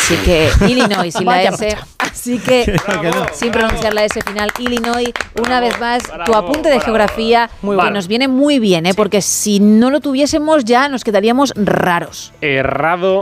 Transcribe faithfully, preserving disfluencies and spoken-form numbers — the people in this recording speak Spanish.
Así que Illinois, sin la Vaya S. racha. Así que, no? sin pronunciar la S final, Illinois, una vez más, tu bravo, apunte de bravo. geografía, Muy que bueno. nos viene muy bien, ¿eh? Porque si no lo tuviésemos ya nos quedaríamos raros. Errado